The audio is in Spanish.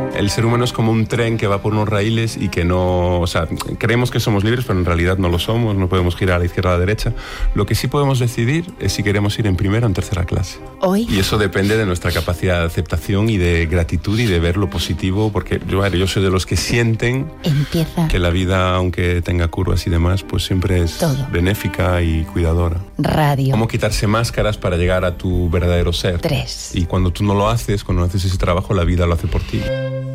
El ser humano es como un tren que va por unos raíles y que no... O sea, creemos que somos libres, pero en realidad no lo somos, no podemos girar a la izquierda o a la derecha. Lo que sí podemos decidir es si queremos ir en primera o en tercera clase. Hoy. Y eso depende de nuestra capacidad de aceptación y de gratitud y de ver lo positivo, porque yo soy de los que sienten Empieza. que la vida, aunque tenga curvas y demás, pues siempre es Todo. benéfica y cuidadora. Radio. Cómo quitarse máscaras para llegar a tu verdadero ser. 3. Y cuando tú no lo haces, cuando no haces ese trabajo, la vida lo hace por ti.